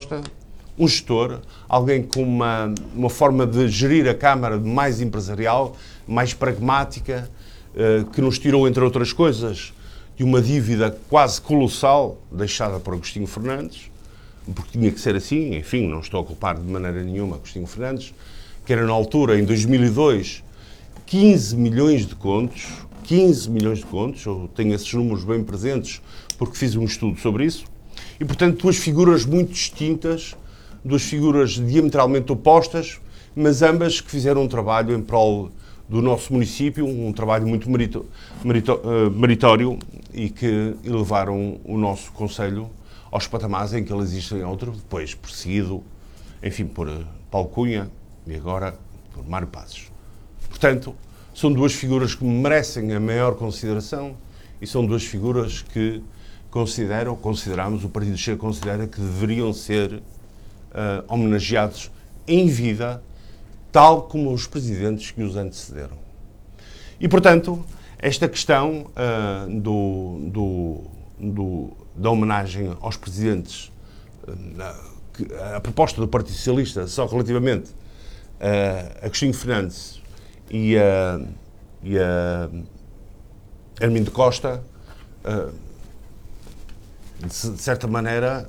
Costa, um gestor, alguém com uma forma de gerir a Câmara mais empresarial, mais pragmática, que nos tirou, entre outras coisas, de uma dívida quase colossal deixada por Agostinho Fernandes, porque tinha que ser assim, enfim, não estou a culpar de maneira nenhuma Agostinho Fernandes, que era na altura, em 2002, 15 milhões de contos, eu tenho esses números bem presentes porque fiz um estudo sobre isso, e portanto duas figuras muito distintas, duas figuras diametralmente opostas, mas ambas que fizeram um trabalho em prol do nosso município, um trabalho muito meritório e que elevaram o nosso concelho aos patamares em que ele existe em outro, depois perseguido, enfim, por Paulo Cunha e agora por Mário Passos. Portanto, são duas figuras que merecem a maior consideração e são duas figuras que consideramos, o Partido Chega considera que deveriam ser homenageados em vida, tal como os presidentes que os antecederam. E, portanto, esta questão da homenagem aos presidentes, a proposta do Partido Socialista só relativamente a Agostinho Fernandes e a Armindo Costa, de certa maneira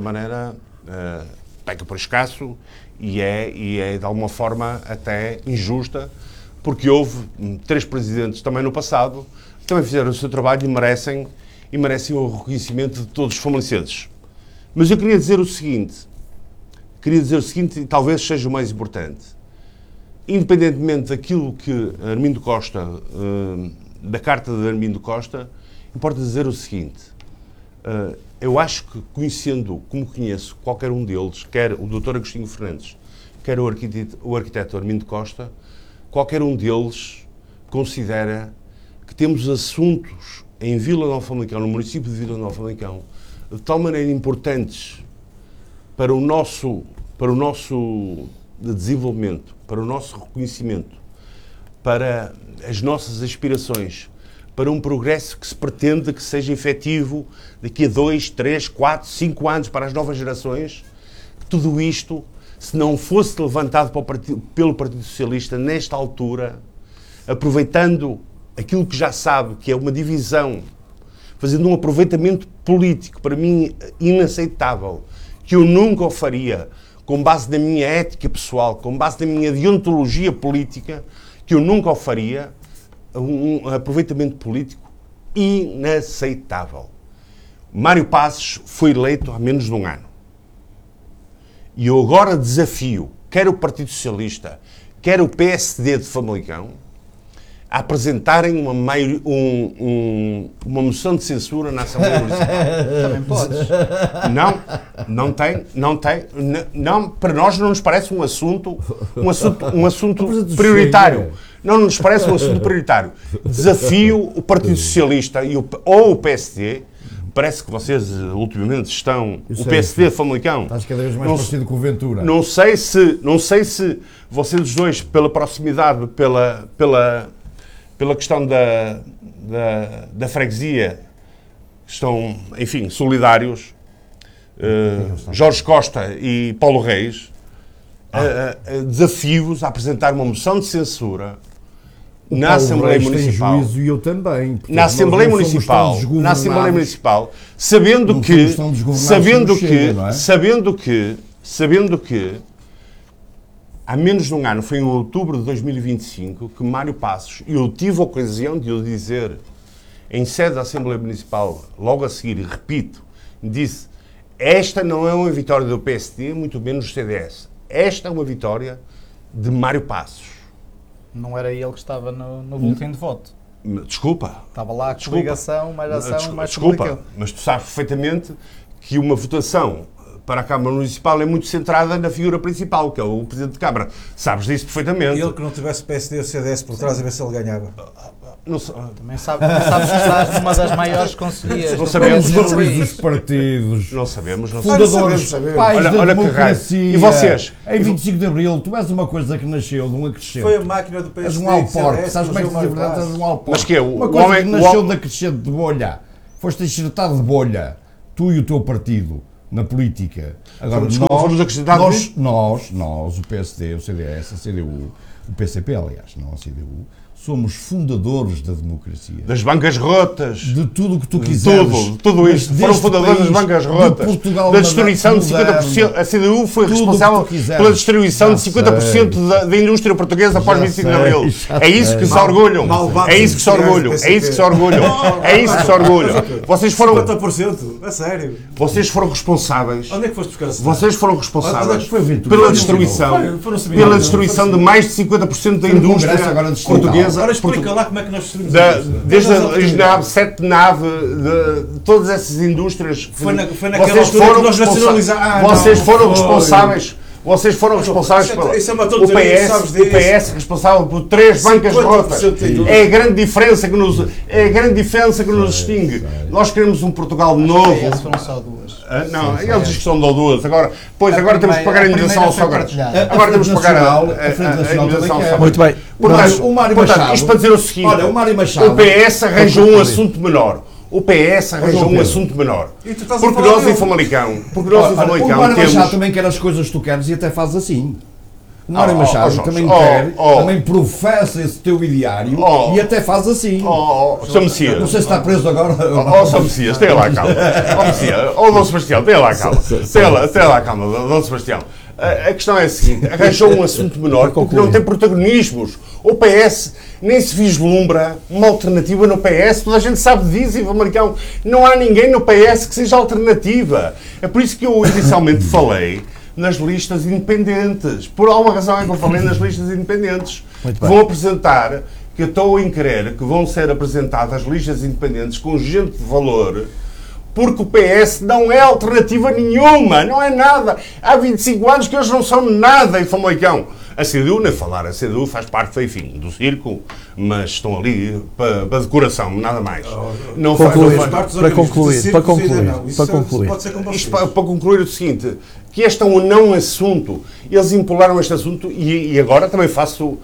peca por escasso e é de alguma forma até injusta, porque houve 3 presidentes também no passado que também fizeram o seu trabalho e merecem o reconhecimento de todos os famalicentes. Mas eu queria dizer o seguinte, e talvez seja o mais importante. Independentemente daquilo que Armindo Costa, da carta de Armindo Costa, importa dizer o seguinte. Eu acho que, conhecendo como conheço qualquer um deles, quer o Dr. Agostinho Fernandes, quer o arquiteto Armindo Costa, qualquer um deles considera que temos assuntos em Vila Nova de Famalicão, no município de Vila Nova de Famalicão, de tal maneira importantes para o nosso desenvolvimento, para o nosso reconhecimento, para as nossas aspirações, para um progresso que se pretende que seja efetivo daqui a 2, 3, 4, 5 anos para as novas gerações, tudo isto, se não fosse levantado pelo Partido Socialista nesta altura, aproveitando aquilo que já sabe, que é uma divisão, fazendo um aproveitamento político, para mim, inaceitável, que eu nunca o faria, com base na minha ética pessoal, com base na minha deontologia política, que eu nunca o faria, um aproveitamento político inaceitável. Mário Passos foi eleito há menos de um ano. E eu agora desafio, quer o Partido Socialista, quer o PSD de Famalicão, a apresentarem uma moção de censura na Assembleia Municipal. Também podes. Não, para nós não nos parece um assunto prioritário. Não nos parece um assunto prioritário. Desafio o Partido Socialista ou o PSD. Parece que vocês ultimamente estão... O PSD de Famalicão. Estás cada vez mais parecido com o Ventura. Não sei se vocês os dois, pela proximidade, pela questão da freguesia, estão, enfim, solidários. Jorge Costa e Paulo Reis, desafios a apresentar uma moção de censura na Assembleia Municipal. Tem juízo e eu também. Portanto, na Assembleia Municipal, sabendo que há menos de um ano, foi em outubro de 2025, que Mário Passos, e eu tive a ocasião de o dizer em sede da Assembleia Municipal, logo a seguir, e repito, disse: esta não é uma vitória do PSD, muito menos do CDS. Esta é uma vitória de Mário Passos. Não era ele que estava no boletim de voto. Desculpa. Estava lá com coligação, mais ação, mais desculpa, mas tu sabes perfeitamente que uma votação para a Câmara Municipal é muito centrada na figura principal, que é o Presidente de Câmara. Sabes disso perfeitamente. Ele que não tivesse PSD ou CDS por trás, a ver se ele ganhava. Também sabes que estás numa das maiores conselheiras. Não sabemos os partidos. Não sabemos. Fundadores, pais da democracia. E vocês? Em 25 de Abril, tu és uma coisa que nasceu de um acrescente. Foi a máquina do PSD. És um alporque. Sabes como é que se diz verdade? És um alporque. Mas que é? Uma coisa que nasceu de acrescente de bolha. Foste enxertado de bolha. Tu e o teu partido. na política. Agora, fomos acrescentados nós, o PSD, o CDS, a CDU, o PCP, aliás, não a CDU, somos fundadores da democracia. Das bancas rotas. De tudo o que tu quiseres. Tudo isto. Foram fundadores das bancas rotas. Da destruição de 50%. A CDU foi responsável pela destruição de 50% da indústria portuguesa após 25 de Abril. É isso que se orgulham. É isso que se orgulham. É isso que se orgulham. É isso que se orgulham. Vocês foram... 50%? A sério? Vocês foram responsáveis. Onde é que foste buscar a cidade? Vocês foram responsáveis pela destruição de mais de 50% da indústria portuguesa. Agora explica lá como é que nós destruímos desde a nave, 7 nave, de todas essas indústrias. Foi naquela altura que nós nacionalizámos. Vocês foram responsáveis pelo PS, o PS responsável por 3 bancas rotas. É a grande diferença que nos distingue. Nós queremos um Portugal novo. Foram só 2. Não, eles dizem que são 2. Agora temos que pagar a indenização ao Sócrates. Agora temos que pagar a indenização ao Sócrates. Muito bem. Portanto, isto para dizer o seguinte: o PS arranjou um assunto menor. Porque nós em Famalicão o Mário temos... Machado também quer as coisas que tu queres e até faz assim. O Mário Machado também quer, também professa esse teu ideário e até faz assim. São Messias. Não sei se está preso agora. São Messias, tenha lá calma. Dom Sebastião, tenha lá calma. Tenha lá calma, Dom Sebastião. A questão é a seguinte: arranjou um assunto menor porque não tem protagonismos. O PS nem se vislumbra uma alternativa no PS. Toda a gente sabe disso, em Famalicão. Não há ninguém no PS que seja alternativa. É por isso que eu inicialmente falei nas listas independentes. Por alguma razão é que eu falei nas listas independentes. Vão apresentar, que eu estou em crer, que vão ser apresentadas listas independentes com gente de valor, porque o PS não é alternativa nenhuma, não é nada. Há 25 anos que eles não são nada em Famalicão. A CDU, nem falar, a CDU faz parte, enfim, do circo, mas estão ali para decoração, nada mais. Para concluir. Para concluir o seguinte, que este é um não assunto. Eles empolaram este assunto e agora também faço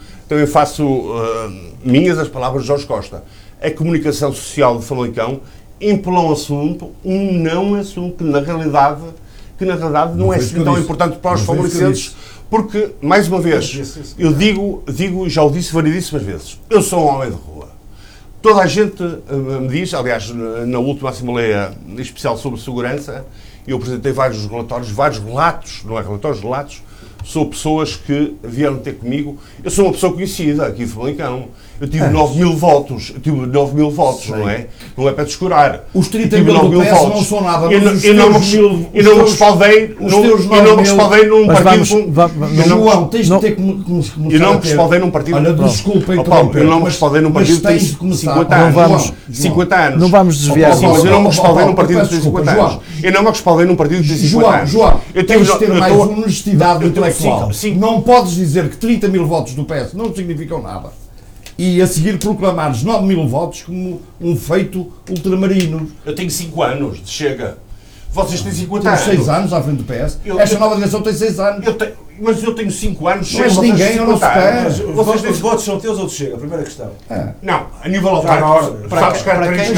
minhas as palavras de Jorge Costa. A comunicação social de Famalicão empolou um não assunto, que na realidade não é assim tão importante para os famalicenses. Porque, mais uma vez, eu digo e já o disse variedíssimas vezes, eu sou um homem de rua. Toda a gente me diz, aliás, na última Assembleia Especial sobre Segurança, eu apresentei vários relatos, não é relatórios, relatos, sobre pessoas que vieram ter comigo. Eu sou uma pessoa conhecida aqui em Famalicão. Eu tive 9.000 votos. Não é? Não é para descurar. Os 30 mil do PS não são nada. Eu não me respaldei num partido... João, tens de ter que começar. Eu não me respaldei num partido... Olha, desculpa interromper. Eu não me respaldei num partido que tem 50 anos. 50 anos. Não vamos desviar. Mas eu não me respaldei num partido que tem 50 anos. Eu não me respaldei num partido que tem 50 anos. João, tens de ter mais honestidade intelectual. Não podes dizer que 30 mil votos do PS não significam nada e a seguir proclamares 9.000 votos como um feito ultramarino. Eu tenho 5 anos de Chega. Vocês têm 50 anos. Temos 6 anos à frente do PS. Esta nova direção tem 6 anos. Mas eu tenho 5 anos. Não és ninguém, eu não sei. Os votos são teus ou de Chega? A primeira questão. Não, a nível local. Sabes que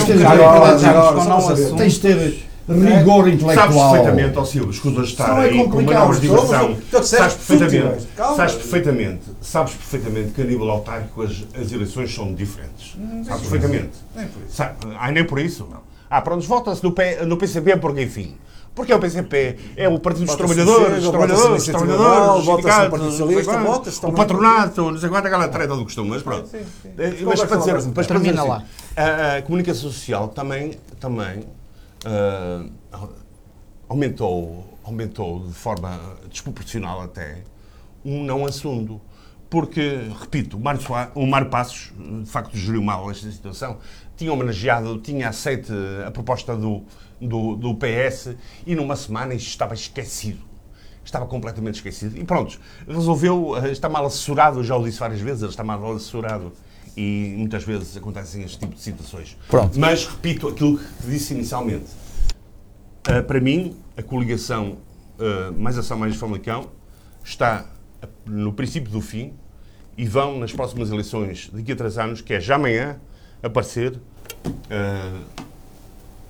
tens de ter rigor intelectual. Sabes perfeitamente, Silvio, escusa de estar aí com uma nova diversão. Sabes perfeitamente que a nível autárquico as eleições são diferentes. Sabes perfeitamente. Nem por isso. Pronto, vota-se no PCP porque, enfim. Porque é o PCP, é o Partido dos Trabalhadores, o patronato, não sei quanto, aquela treta do costume, mas pronto. Mas para dizer assim, a comunicação social também aumentou de forma desproporcional até um não assunto. Porque, repito, o Mário Passos, de facto, geriu mal esta situação, tinha aceito a proposta do PS e numa semana isto estava esquecido. Estava completamente esquecido. E pronto, resolveu, está mal assessorado, eu já o disse várias vezes, ele está mal assessorado e muitas vezes acontecem este tipo de situações. Pronto. Mas, repito aquilo que disse inicialmente. Para mim, a coligação Mais Ação Mais Famalicão está no princípio do fim e vão nas próximas eleições daqui a 3 anos, que é já amanhã, aparecer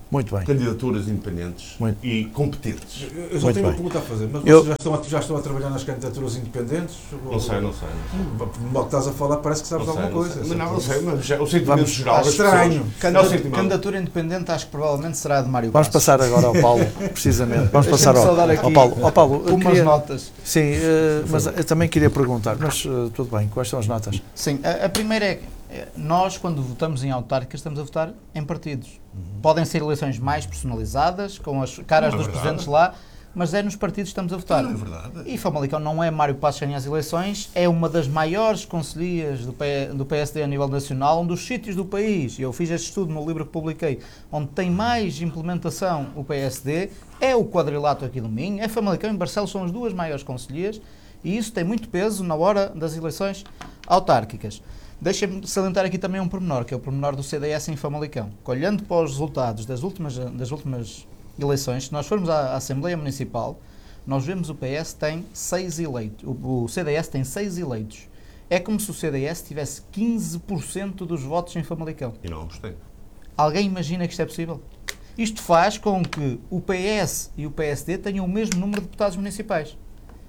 Muito bem. Candidaturas independentes e competentes. Eu só tenho uma pergunta a fazer, mas vocês já estão a trabalhar nas candidaturas independentes? Não sei. No modo que estás a falar, parece que sabes alguma coisa. Não sei, mas o sentimento geral das estranho. pessoas... Candidatura independente acho que provavelmente será de Mário Vamos Passos. passar agora ao Paulo, precisamente. Vamos passar ao Paulo. Ao Paulo, umas notas. Sim, mas eu também queria perguntar, mas tudo bem, quais são as notas? Sim, a primeira é que nós, quando votamos em autárquicas, estamos a votar em partidos. Podem ser eleições mais personalizadas, com as caras dos presentes lá, mas é nos partidos que estamos a votar. Não é verdade. E Famalicão não é Mário Passos ganha as eleições, é uma das maiores concelhias do PSD a nível nacional, um dos sítios do país, e eu fiz este estudo no livro que publiquei, onde tem mais implementação o PSD, é o quadrilato aqui do Minho, é Famalicão e Barcelos, são as duas maiores concelhias, e isso tem muito peso na hora das eleições autárquicas. Deixem-me salientar aqui também um pormenor, que é o pormenor do CDS em Famalicão. Olhando para os resultados das últimas eleições, se nós formos à Assembleia Municipal, nós vemos o PS tem 6 eleitos, o CDS tem 6 eleitos. É como se o CDS tivesse 15% dos votos em Famalicão. E não gostei. Alguém imagina que isto é possível? Isto faz com que o PS e o PSD tenham o mesmo número de deputados municipais.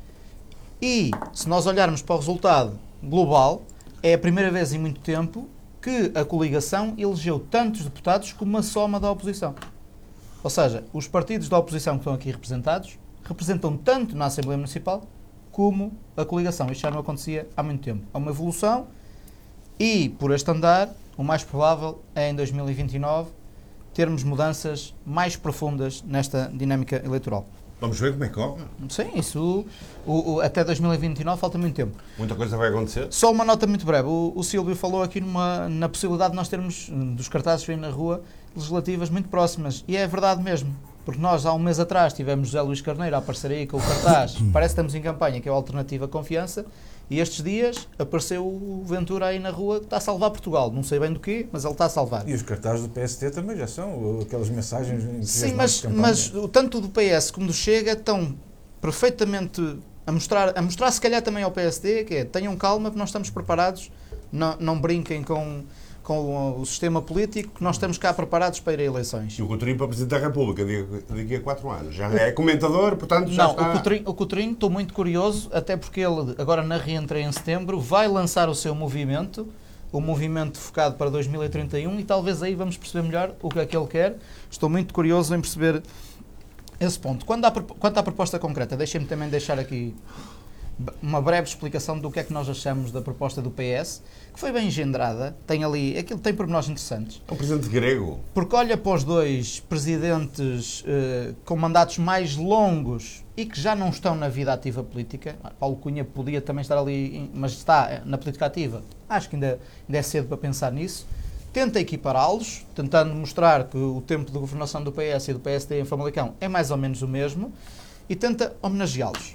E, se nós olharmos para o resultado global, é a primeira vez em muito tempo que a coligação elegeu tantos deputados como a soma da oposição. Ou seja, os partidos da oposição que estão aqui representados representam tanto na Assembleia Municipal como a coligação. Isto já não acontecia há muito tempo. Há uma evolução e, por este andar, o mais provável é em 2029 termos mudanças mais profundas nesta dinâmica eleitoral. Vamos ver como é que corre. Sim, isso até 2029 falta muito tempo. Muita coisa vai acontecer. Só uma nota muito breve. O Silvio falou aqui na possibilidade de nós termos dos cartazes que vêm na rua legislativas muito próximas. E é verdade mesmo. Porque nós, há um mês atrás, tivemos José Luís Carneiro a aparecer aí com o cartaz. Parece que estamos em campanha, que é a Alternativa Confiança. E estes dias apareceu o Ventura aí na rua que está a salvar Portugal. Não sei bem do quê, mas ele está a salvar. E os cartazes do PST também já são aquelas mensagens... Sim, mas tanto do PS como do Chega estão perfeitamente a mostrar se calhar também ao PSD, que é, tenham calma porque nós estamos preparados, não brinquem com o sistema político, que nós estamos cá preparados para ir a eleições. E o Coutinho para Presidente da República daqui a 4 anos. Já é comentador, portanto já está... O Coutinho estou muito curioso, até porque ele, agora na reentrée em setembro, vai lançar o seu movimento, o movimento focado para 2031, e talvez aí vamos perceber melhor o que é que ele quer. Estou muito curioso em perceber esse ponto. Quanto à proposta concreta, deixem-me também deixar aqui uma breve explicação do que é que nós achamos da proposta do PS, que foi bem engendrada, tem ali, aquilo tem pormenores interessantes. É um presidente grego. Porque olha para os dois presidentes com mandatos mais longos e que já não estão na vida ativa política. Paulo Cunha podia também estar ali, mas está na política ativa. Acho que ainda é cedo para pensar nisso. Tenta equipará-los, tentando mostrar que o tempo de governação do PS e do PSD em Famalicão é mais ou menos o mesmo, e tenta homenageá-los.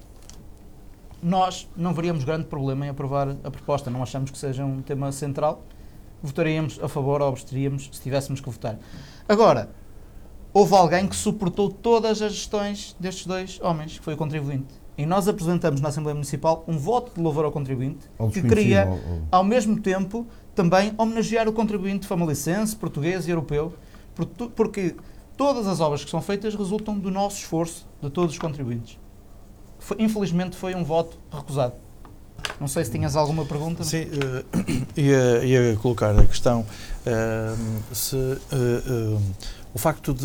Nós não veríamos grande problema em aprovar a proposta, não achamos que seja um tema central, votaríamos a favor ou absteríamos se tivéssemos que votar. Agora, houve alguém que suportou todas as gestões destes dois homens, que foi o contribuinte. E nós apresentamos na Assembleia Municipal um voto de louvor ao contribuinte, que queria, ao mesmo tempo, também homenagear o contribuinte famalicense, português e europeu, porque todas as obras que são feitas resultam do nosso esforço, de todos os contribuintes. Infelizmente foi um voto recusado. Não sei se tinhas alguma pergunta. Sim, ia colocar a questão se o facto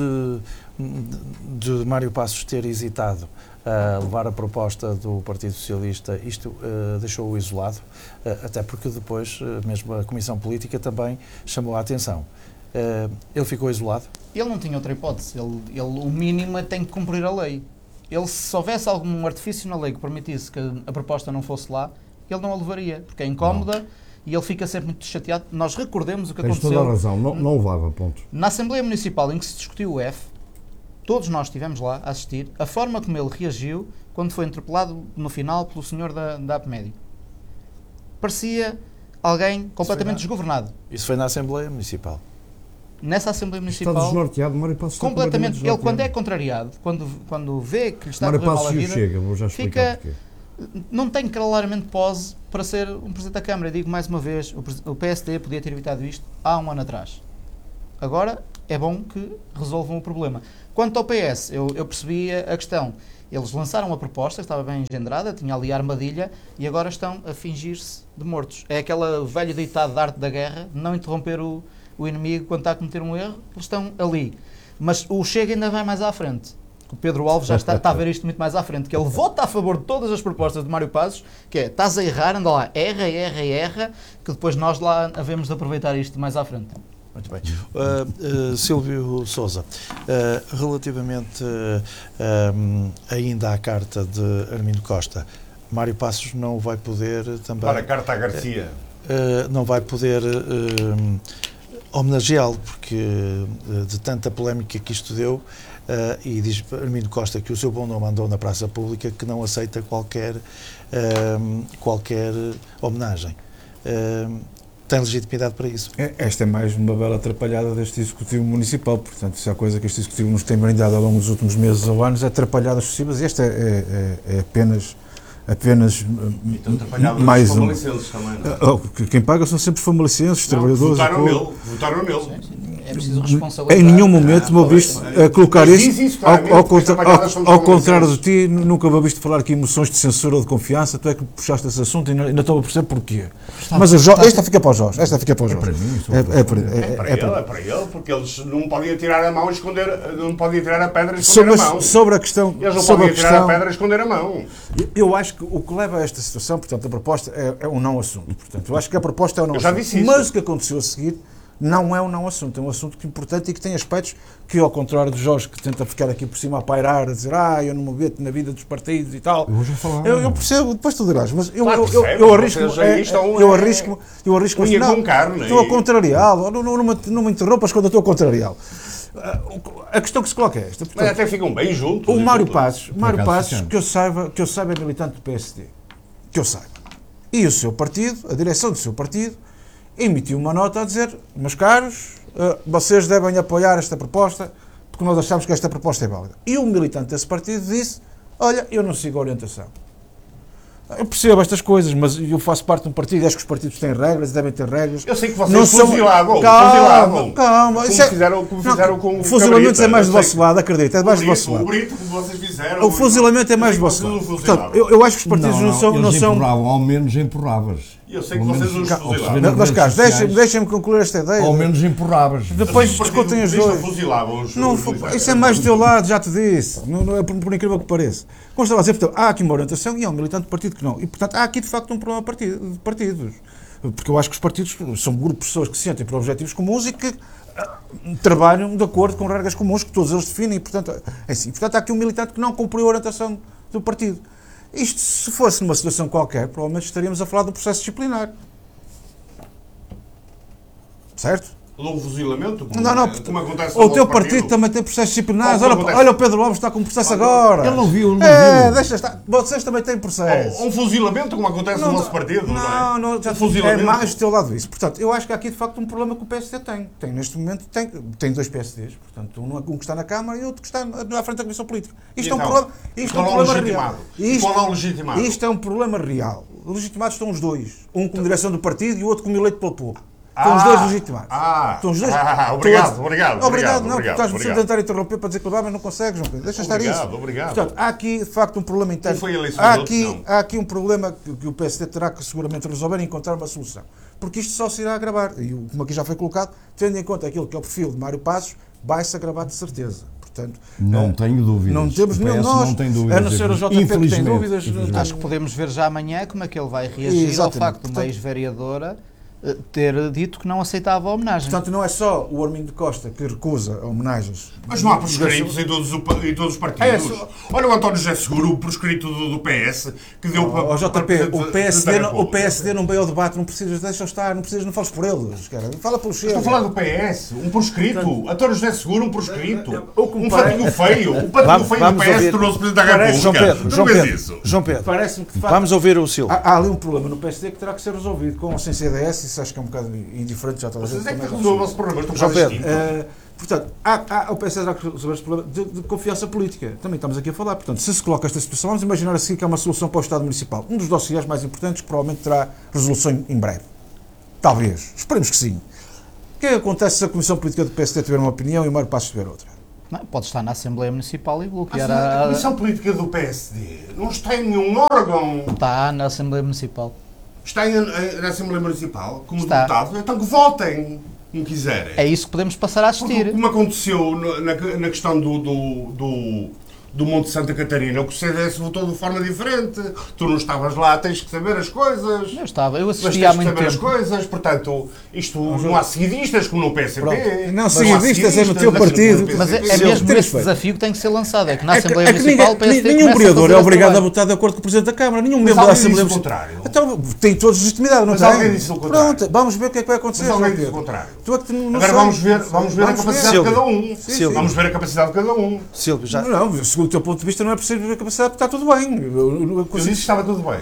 de Mário Passos ter hesitado a levar a proposta do Partido Socialista, isto deixou-o isolado, até porque depois mesmo a Comissão Política também chamou a atenção. Ele ficou isolado? Ele não tinha outra hipótese. Ele o mínimo tem que cumprir a lei. Se houvesse algum artifício na lei que permitisse que a proposta não fosse lá, ele não a levaria, porque é incómoda e ele fica sempre muito chateado. Nós recordemos o que aconteceu... Tens toda a razão, não levava, ponto. Na Assembleia Municipal em que se discutiu o F, todos nós estivemos lá a assistir, a forma como ele reagiu quando foi interpelado no final pelo senhor da APMED. Parecia alguém completamente desgovernado. Isso foi na Assembleia Municipal. Nessa Assembleia Municipal... Está desnorteado, Mário Passos completamente. Ele, quando é contrariado, quando vê que lhe está a correr mal a vida, Chega, vou já explicar porquê. Não tem claramente pose para ser um Presidente da Câmara. Digo mais uma vez, o PSD podia ter evitado isto há um ano atrás. Agora, é bom que resolvam o problema. Quanto ao PS, eu percebi a questão. Eles lançaram a proposta, estava bem engendrada, tinha ali a armadilha, e agora estão a fingir-se de mortos. É aquele velho ditado da arte da guerra, não interromper o inimigo quando está a cometer um erro, eles estão ali. Mas o Chega ainda vai mais à frente. O Pedro Alves já está a ver isto muito mais à frente, que ele vota a favor de todas as propostas de Mário Passos, que é, estás a errar, anda lá, erra, que depois nós lá havemos de aproveitar isto mais à frente. Muito bem. Silvio Sousa, relativamente ainda à carta de Armindo Costa, Mário Passos não vai poder também... Para a carta a Garcia. Não vai poder homenageá-lo, porque de tanta polémica que isto deu, e diz Armindo Costa que o seu bom nome andou na praça pública, que não aceita qualquer homenagem. Tem legitimidade para isso? Esta é mais uma bela atrapalhada deste Executivo Municipal. Portanto, se há coisa que este Executivo nos tem brindado ao longo dos últimos meses ou anos, é atrapalhadas sucessivas, e esta é apenas mais um. Quem paga são sempre os famalicenses, os trabalhadores. Votaram nele. É preciso responsabilidade. Em nenhum momento me ouviste colocar isto, ao contrário de ti, nunca me ouviste falar aqui emoções de censura ou de confiança. Tu é que puxaste esse assunto e ainda estou a perceber porquê. Mas esta fica para o Jorge. É para ele, porque eles não podiam tirar a mão e esconder, não podiam tirar a pedra e esconder a mão. Sobre a questão, eles não podiam tirar a pedra e esconder a mão. Eu acho que o que leva a esta situação, portanto, a proposta é um não assunto. Portanto, eu acho que a proposta é um não assunto. Mas o que aconteceu a seguir não é um não assunto, é um assunto importante e que tem aspectos que, ao contrário do Jorge, que tenta ficar aqui por cima a pairar, a dizer, eu não me meto na vida dos partidos e tal. Eu percebo, depois tu dirás, mas eu arrisco-me, estou a contrariá-lo, não me interrompas quando eu estou a contrariá-lo. A questão que se coloca é esta. Portanto, mas até ficam bem juntos. O Mário Passos, que eu saiba é militante do PSD. Que eu saiba. E o seu partido, a direção do seu partido, emitiu uma nota a dizer, meus caros, vocês devem apoiar esta proposta, porque nós achamos que esta proposta é válida. E o militante desse partido disse, olha, eu não sigo a orientação. Eu percebo estas coisas, mas eu faço parte de um partido, acho que os partidos têm regras, devem ter regras. Eu sei que vocês fuzilavam. Calma. Como fizeram com o fuzilamento é mais do vosso lado, acredito, é mais do vosso lado. O grito que vocês fizeram. O fuzilamento é mais do vosso lado. Portanto, eu acho que os partidos não são... empurravam, ao menos empurravas. Eu sei que vocês os fuzilavam. Mas, Carlos, deixem-me concluir esta ideia. Ao menos empurravas. Depois discutem os dois. Isso é mais do teu lado, já te disse. Não é por incrível que pareça. Como estava a dizer, portanto, há aqui uma orientação e há um militante do partido que não. E, portanto, há aqui, de facto, um problema de partidos. Porque eu acho que os partidos são um grupo de pessoas que se sentem por objetivos comuns e que trabalham de acordo com regras comuns que todos eles definem. E, portanto, é assim. Portanto, há aqui um militante que não cumpriu a orientação do partido. Isto, se fosse numa situação qualquer, provavelmente estaríamos a falar do processo disciplinar. Certo? Um fuzilamento? Como acontece o teu partido também tem processos disciplinares. Olha, o Pedro Alves está com um processo agora. Ele não viu. Deixa estar. Vocês também têm processos. Um fuzilamento, como acontece no nosso partido, não é mais do teu lado isso. Portanto, eu acho que há aqui, de facto, um problema que o PSD tem. Neste momento, tem dois PSDs. Portanto, um que está na Câmara e outro que está à frente da Comissão Política. Isto é um problema real. Isto é um problema real. Legitimados estão os dois. Um como direção do partido e o outro como eleito pelo povo. Estão os dois legitimados. Estão os dois. Obrigado. Não, porque estás a tentar interromper para dizer que mas não consegues, João Pedro. Deixa estar isso. Obrigado. Portanto, há aqui, de facto, um problema interno. Há aqui um problema que o PSD terá que seguramente resolver e encontrar uma solução. Porque isto só se irá agravar. E como aqui já foi colocado, tendo em conta aquilo que é o perfil de Mário Passos, vai-se agravar de certeza. Portanto, não tenho dúvidas. Não temos nenhum nós, a não ser o JP que tem dúvidas. Acho que podemos ver já amanhã como é que ele vai reagir ao facto de uma ex-vereadora ter dito que não aceitava a homenagem. Portanto, não é só o Armindo Costa que recusa homenagens. Mas não há proscritos em todos os partidos. Olha o António José Seguro, o proscrito do PS, que deu para... JP, o PSD não veio ao debate, não precisas, deixa estar, não fales por eles, cara. Fala pelo Chega. Estou a falar do PS, um proscrito. António José Seguro, um proscrito. Um patinho feio. O patinho feio do PS tornou-se Presidente da República. João Pedro, vamos ouvir o Silvio. Há ali um problema no PSD que terá que ser resolvido com ou sem CDS. Isso acho que é um bocado indiferente, já está a dizer. Vocês é que resolvem o vosso problema. João Pedro, portanto, o PS terá que resolver este problema de confiança política. Também estamos aqui a falar. Portanto, se coloca esta situação, vamos imaginar a seguir que há uma solução para o Estado Municipal. Um dos dossiês mais importantes que provavelmente terá resolução em breve. Talvez. Esperemos que sim. O que é que acontece se a Comissão Política do PSD tiver uma opinião e o Mário Passos tiver outra? Não, pode estar na Assembleia Municipal e bloquear A Comissão Política do PSD não está em nenhum órgão. Está na Assembleia Municipal. Está na Assembleia Municipal, como Está. deputado, então que votem, como quiserem. É isso que podemos passar a assistir. Porque, como aconteceu na questão do Monte Santa Catarina, o que o CDS votou de forma diferente. Tu não estavas lá, tens que saber as coisas. Eu estava, eu Mas assisti tens há que muito saber as tempo. coisas, portanto, isto não há seguidistas como no PSP. Pronto. Não, mas seguidistas há é no teu assim, partido. como no Mas é PCP. mesmo Tens esse feito. desafio que tem que ser lançado. É que na É Assembleia que Municipal o PSD nenhum começa a vereador fazer é esse obrigado a trabalho. votar de acordo com o Presidente da Câmara. Nenhum Mas membro da alguém Assembleia disse o Municipal. contrário. Então, tem toda legitimidade, não Mas tem? alguém disse o contrário. Pronto, vamos ver o que é que vai acontecer. Mas alguém João disse o Pedro. contrário. Tu é que não Agora sabes. vamos ver a capacidade de cada um. Silvio. Vamos ver a capacidade de cada um. Silvio, já... Não, segundo o teu ponto de vista, não é preciso ver a capacidade, porque está tudo bem. Eu disse que estava tudo bem.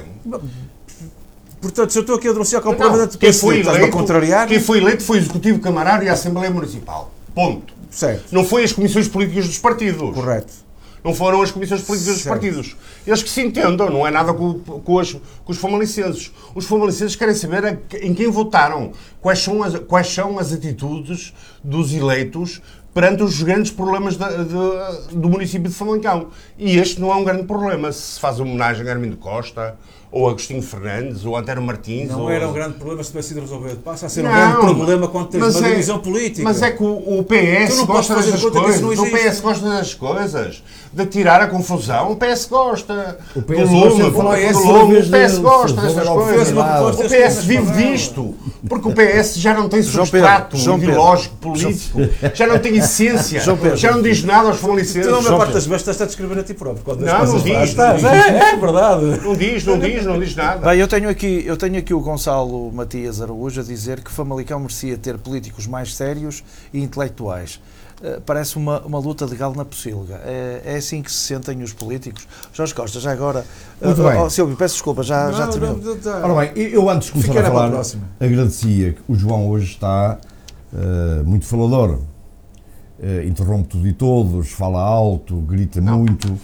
Portanto, se eu estou aqui a denunciar com o Não, problema da quem foi estás-me a contrariar. quem foi eleito foi o Executivo Camarário e a Assembleia Municipal. Ponto. Certo, Não foi as comissões políticas dos partidos. correto. Não foram as comissões políticas dos Certo. partidos. Eles que se entendam, não é nada com os famalicenses. Os famalicenses querem saber em quem votaram, quais são as atitudes dos eleitos perante os grandes problemas do município de Famalicão. E este não é um grande problema. Se faz homenagem a Armindo Costa, ou Agostinho Fernandes, ou Antero Martins... Não ou... era um grande problema se tivesse sido resolvido. Passa a ser um Não, grande problema quando tens mas uma é- divisão política. Mas é que o Tu PS não gosta podes fazer dessas conta que isso coisas. não O existe. PS gosta das coisas. De tirar a confusão. O PS gosta. O PS do gosta Lume, de falar do com Lume. outra O vez PS de- gosta de dessas resolver coisas. ao O PS PS vive disto. Porque o PS já não tem substrato João Pedro. ideológico, político. Já não tem essência. João Pedro. Já não diz nada aos famalicenses. Tu, na maior João parte Pedro. das vezes, estás a descrever a ti próprio. Quando Não, as coisas não diz, fazes. não diz. É verdade. Não diz nada. Bem, eu tenho aqui o Gonçalo Matias Araújo a dizer que Famalicão merecia ter políticos mais sérios e intelectuais. Parece uma luta de galo na pocilga. É assim que se sentem os políticos. Jorge Costa, já agora... Muito bem. Silvio, peço desculpa, já terminou. Ora bem, eu antes de começar Ficará a para a falar, próxima. agradecia que o João hoje está muito falador. Interrompe tudo e todos, fala alto, grita muito.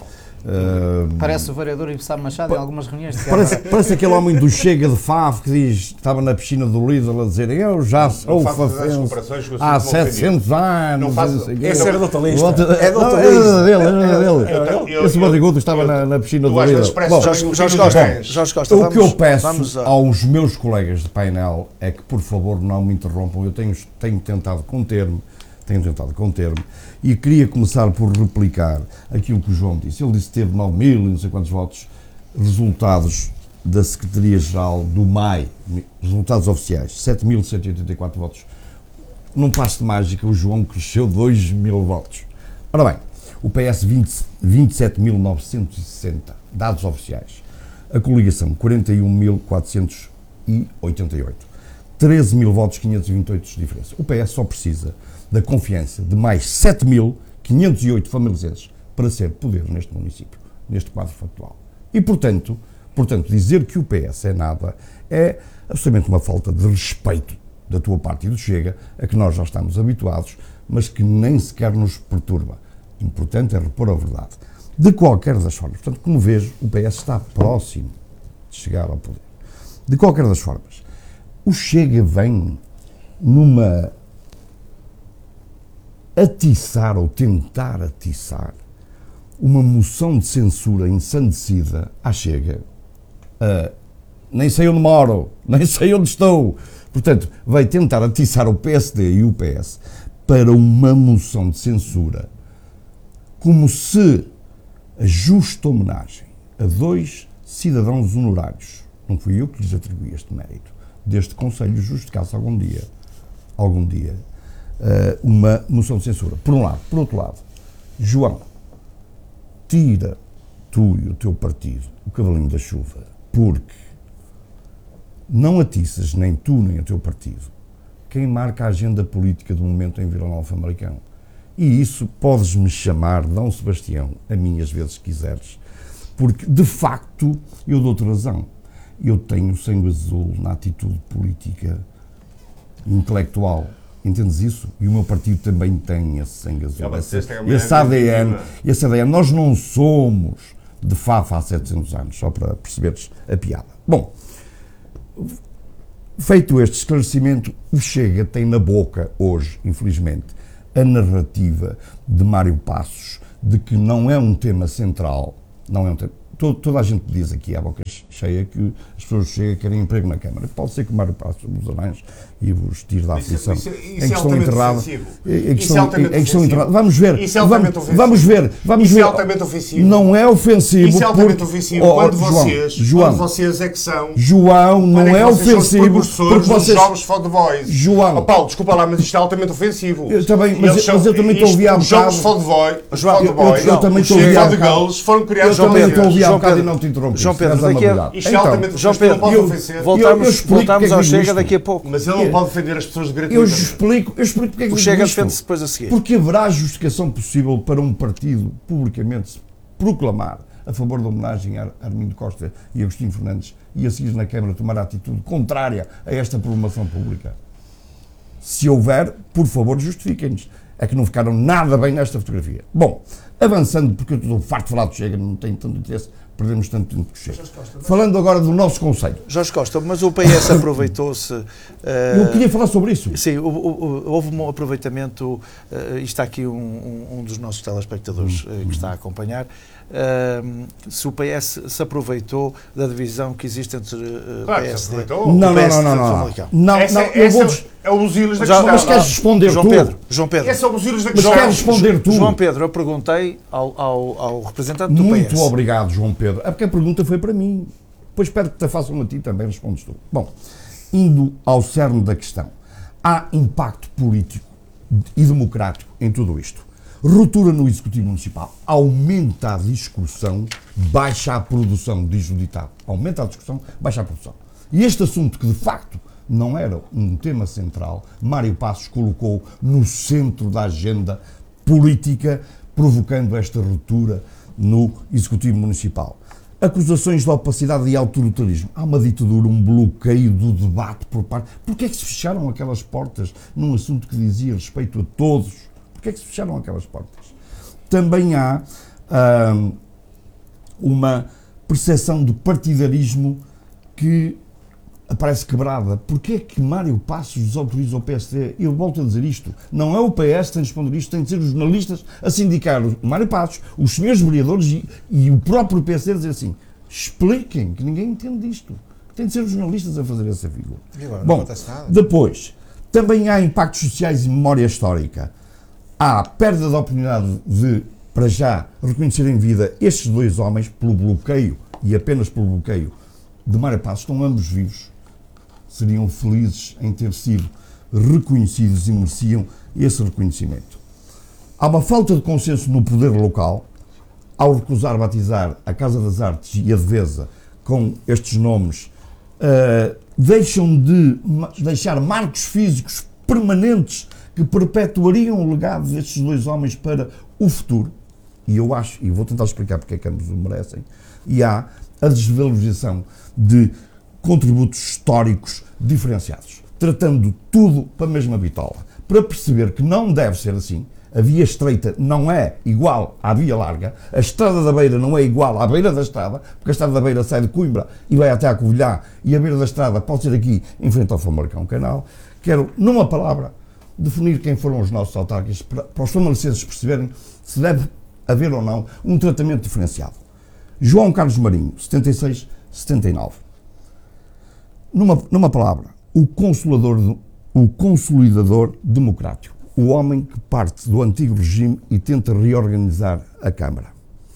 Parece o vereador Ivo Machado em algumas reuniões de Câmara. Parece aquele homem do Chega de Favo que diz que estava na piscina do Lidl a dizer eu já sou faças essas fafense comparações que eu há sinto-me 700 anos. Não faças- sei o quê. Esse era doutor Lista. É doutor doutor Lista. dele. Esse barrigudo estava na piscina Tu do às vezes Lidl. pareces Bom, também um Jorge filho dos Costa, cães. Jorge Costa, o que eu vamos peço a- aos meus colegas de painel é que, por favor, não me interrompam. Eu tenho tentado conter-me e queria começar por replicar aquilo que o João disse. Ele disse que teve 9.000 e não sei quantos votos, resultados da Secretaria-Geral do MAI, resultados oficiais, 7.184 votos. Num passo de mágica, o João cresceu 2.000 votos. Ora bem, o PS 27.960, dados oficiais. A coligação, 41.488. 13.000 votos, 528 de diferença. O PS só precisa da confiança de mais 7.508 famalicenses para ser poder neste município, neste quadro factual. E, portanto, dizer que o PS é nada é absolutamente uma falta de respeito da tua parte e do Chega, a que nós já estamos habituados, mas que nem sequer nos perturba. Importante é repor a verdade. De qualquer das formas, portanto, como vejo, o PS está próximo de chegar ao poder. De qualquer das formas, o Chega vem numa atiçar ou tentar atiçar uma moção de censura ensandecida à Chega. Nem sei onde moro, nem sei onde estou. Portanto, vai tentar atiçar o PSD e o PS para uma moção de censura como se a justa homenagem a dois cidadãos honorários, não fui eu que lhes atribuí este mérito, deste Conselho Justo, caso algum dia, uma moção de censura. Por um lado. Por outro lado, João, tira tu e o teu partido o cavalinho da chuva, porque não atiças nem tu nem o teu partido quem marca a agenda política do momento em Vila Nova de Famalicão. E isso podes-me chamar Dom Sebastião, a mim às vezes quiseres, porque de facto eu dou-te razão. Eu tenho sangue azul na atitude política intelectual. Entendes isso? E o meu partido também tem esse sangue azul, esse ADN. Nós não somos de Fafa há 700 anos, só para perceberes a piada. Bom, Feito este esclarecimento, o Chega tem na boca hoje, infelizmente, a narrativa de Mário Passos de que não é um tema central, não é um tema. Toda a gente diz aqui à boca cheia que as pessoas chegam querem emprego na Câmara. Pode ser que o Mário Passos vos arranje e vos tire da aflição. Isso é altamente ofensivo. Em questão enterrada. Vamos ver. Isso é altamente ofensivo. Vamos ver. Isso é altamente ofensivo. Não é ofensivo. Isso é altamente ofensivo. Quando vocês é que são. João, não é ofensivo. Porque vocês jogos de Fog Boys. João. Paulo, desculpa lá, mas isto é altamente ofensivo. Mas eu também estou a ouvir há Os jogos de Fog Boys. Eu também estou a ouvir há bocado. Foram criados eu também estou a ouvir há bocado e não te interrompi. João Pedro, daqui a... Isto é altamente João Pedro, voltamos ao Chega daqui a pouco. Mas ele não pode defender as pessoas de gratuito. Eu explico porque é que o Chega defende-se depois a seguir. Porque haverá justificação possível para um partido publicamente se proclamar a favor da homenagem a Armindo Costa e Agostinho Fernandes e a seguir na Câmara tomar a atitude contrária a esta proclamação pública? Se houver, por favor, justifiquem-nos. É que não ficaram nada bem nesta fotografia. Bom, avançando, porque eu estou farto de falar do Chega, não tenho tanto interesse, perdemos tanto tempo que Chega. Falando agora do nosso conselho. Jorge Costa, mas o PS aproveitou-se... Eu queria falar sobre isso. Sim, houve um aproveitamento, e está aqui um dos nossos telespectadores que está a acompanhar, se o PS se aproveitou da divisão que existe entre PSD e Não. É o buziles da questão. Mas queres responder João Pedro. Esse é o buziles da questão. Mas queres responder tu? João Pedro, eu perguntei ao representante do PS. Muito obrigado, João Pedro. É porque a pergunta foi para mim. Depois espero que te façam a ti também, respondes tu. Bom, indo ao cerne da questão. Há impacto político e democrático em tudo isto. Ruptura no Executivo Municipal. Aumenta a discussão, baixa a produção, diz o ditado. Aumenta a discussão, baixa a produção. E este assunto, que de facto não era um tema central, Mário Passos colocou no centro da agenda política, provocando esta ruptura no Executivo Municipal. Acusações de opacidade e autoritarismo. Há uma ditadura, um bloqueio do debate por parte... Porquê é que se fecharam aquelas portas num assunto que dizia respeito a todos? Porquê é que se fecharam aquelas portas? Também há uma percepção de partidarismo que aparece quebrada. Porquê é que Mário Passos desautoriza o PSD? Eu volto a dizer isto. Não é o PS que tem de responder isto, tem de ser os jornalistas a sindicar o Mário Passos, os senhores vereadores e o próprio PSD a dizer assim, expliquem, que ninguém entende isto. Tem de ser os jornalistas a fazer essa figura. Bom, depois, também há impactos sociais e memória histórica. Há perda da oportunidade de, para já, reconhecer em vida estes dois homens pelo bloqueio, e apenas pelo bloqueio, de Mário Passos. Estão ambos vivos. Seriam felizes em ter sido reconhecidos e mereciam esse reconhecimento. Há uma falta de consenso no poder local, ao recusar batizar a Casa das Artes e a Devesa com estes nomes, deixam de deixar marcos físicos permanentes que perpetuariam o legado destes dois homens para o futuro. E eu acho, e vou tentar explicar porque é que ambos o merecem, e há a desvalorização de contributos históricos diferenciados, tratando tudo para a mesma bitola, para perceber que não deve ser assim. A via estreita não é igual à via larga, a estrada da beira não é igual à beira da estrada, porque a estrada da beira sai de Coimbra e vai até a Covilhã, e a beira da estrada pode ser aqui, em frente ao Famalicão Canal. Quero, numa palavra, definir quem foram os nossos autarcas, para os famalicenses perceberem se deve haver ou não um tratamento diferenciado. João Carlos Marinho, 76-79. Numa palavra, o consolidador democrático. O homem que parte do antigo regime e tenta reorganizar a Câmara.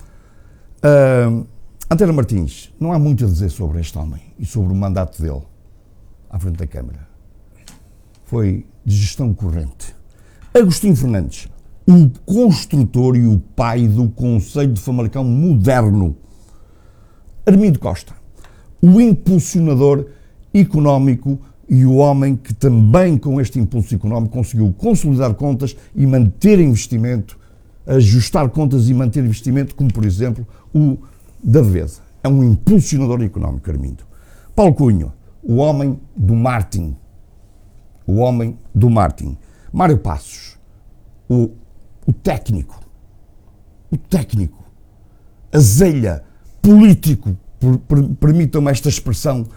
António Martins, não há muito a dizer sobre este homem e sobre o mandato dele à frente da Câmara. Foi de gestão corrente. Agostinho Fernandes, o construtor e o pai do Conselho de Famalicão moderno. Armindo Costa, o impulsionador económico e o homem que também com este impulso económico conseguiu consolidar contas e manter investimento, ajustar contas e manter investimento, como por exemplo o da Devesa. É um impulsionador económico, Armindo. Paulo Cunha, o homem do marketing. O homem do marketing. Mário Passos, o técnico. O técnico. Azelha, político, permitam-me esta expressão,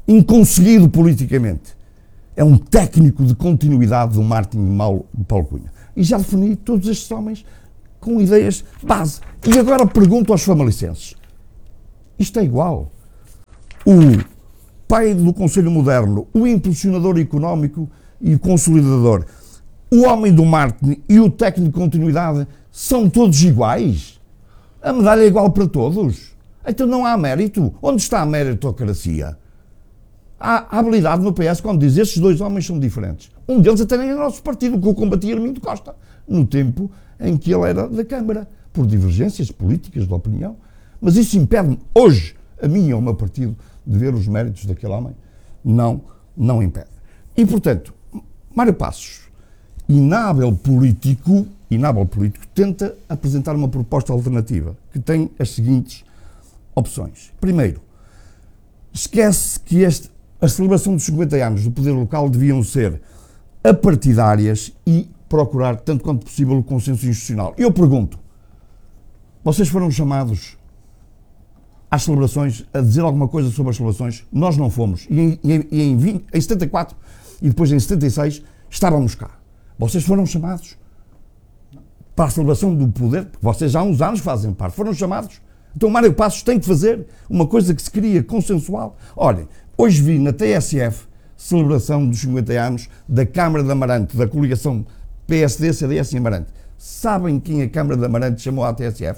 inconseguido politicamente. É um técnico de continuidade do marketing de Paulo Cunha. E já defini todos estes homens com ideias base. E agora pergunto aos famalicenses. Isto é igual. O pai do Conselho Moderno, o impulsionador económico e o consolidador, o homem do marketing e o técnico de continuidade são todos iguais? A medalha é igual para todos? Então não há mérito. Onde está a meritocracia? Há habilidade no PS quando diz estes dois homens são diferentes. Um deles até nem é nosso partido, que eu combatia Armindo Costa, no tempo em que ele era da Câmara, por divergências políticas de opinião. Mas isso impede-me, hoje, a mim e ao meu partido, de ver os méritos daquele homem? Não impede. E, portanto, Mário Passos, inábil político, tenta apresentar uma proposta alternativa, que tem as seguintes opções. Primeiro, esquece que a celebração dos 50 anos do poder local deviam ser apartidárias e procurar, tanto quanto possível, o consenso institucional. Eu pergunto, vocês foram chamados às celebrações, a dizer alguma coisa sobre as celebrações? Nós não fomos. E em 74 e depois em 76 estávamos cá. Vocês foram chamados para a celebração do poder, porque vocês já há uns anos fazem parte, foram chamados. Então Mário Passos tem que fazer uma coisa que se cria consensual. Olhem, hoje vi na TSF celebração dos 50 anos da Câmara de Amarante, da coligação PSD-CDS e Amarante. Sabem quem a Câmara de Amarante chamou à TSF?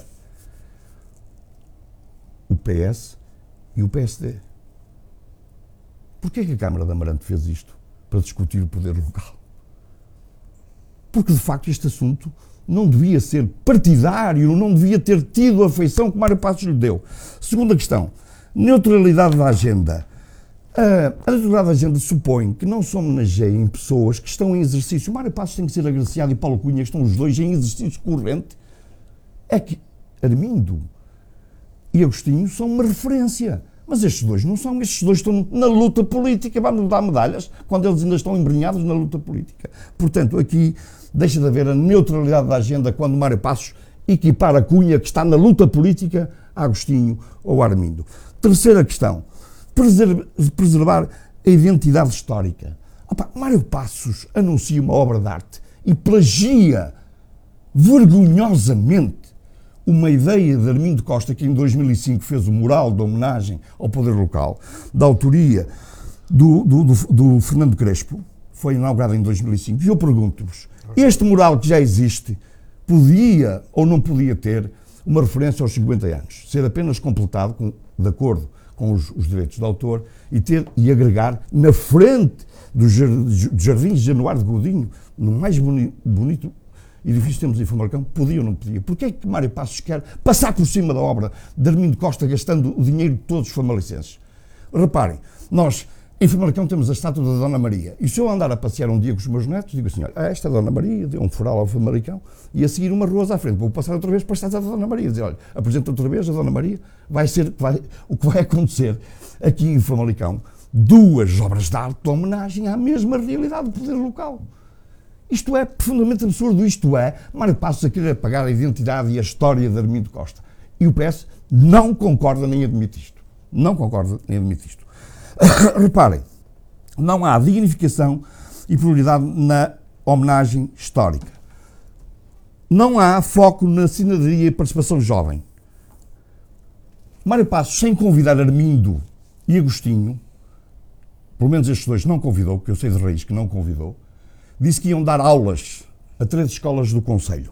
O PS e o PSD. Porquê que a Câmara de Amarante fez isto? Para discutir o poder local. Porque, de facto, este assunto não devia ser partidário, não devia ter tido a afeição que Mário Passos lhe deu. Segunda questão, neutralidade da agenda. A neutralidade da agenda supõe que não se homenageiem pessoas que estão em exercício. Mário Passos tem que ser agraciado e Paulo Cunha, que estão os dois em exercício corrente. É que Armindo e Agostinho são uma referência. Mas estes dois não são, estes dois estão na luta política, vão dar medalhas quando eles ainda estão embrenhados na luta política. Portanto, aqui deixa de haver a neutralidade da agenda quando Mário Passos equipara Cunha, que está na luta política, a Agostinho ou a Armindo. Terceira questão, preservar a identidade histórica. Mário Passos anuncia uma obra de arte e plagia vergonhosamente uma ideia de Armindo Costa, que em 2005 fez o mural de homenagem ao poder local, da autoria do Fernando Crespo, foi inaugurado em 2005. E eu pergunto-vos, este mural que já existe, podia ou não podia ter uma referência aos 50 anos? Ser apenas completado, de acordo com os direitos de autor, e agregar na frente dos Jardins de Januário de Godinho, no mais bonito edifício que temos em Famalicão, podia ou não podia? Porquê é que Mário Passos quer passar por cima da obra de Armindo Costa, gastando o dinheiro de todos os famalicenses? Reparem, nós em Famalicão temos a estátua da Dona Maria, e se eu andar a passear um dia com os meus netos, digo assim, olha, esta Dona Maria deu um fural ao Famalicão, e a seguir umas ruas à frente, vou passar outra vez para a estátua da Dona Maria, dizer, olha, apresenta outra vez a Dona Maria, o que vai acontecer aqui em Famalicão, duas obras de arte de homenagem à mesma realidade do poder local. Isto é profundamente absurdo, isto é, Mário Passos a querer apagar a identidade e a história de Armindo Costa. E o PS não concorda nem admite isto. Não concorda nem admite isto. Reparem, não há dignificação e prioridade na homenagem histórica. Não há foco na cidadania e participação jovem. Mário Passos, sem convidar Armindo e Agostinho, pelo menos estes dois não convidou, porque eu sei de raiz que não convidou, disse que iam dar aulas a 3 escolas do Conselho.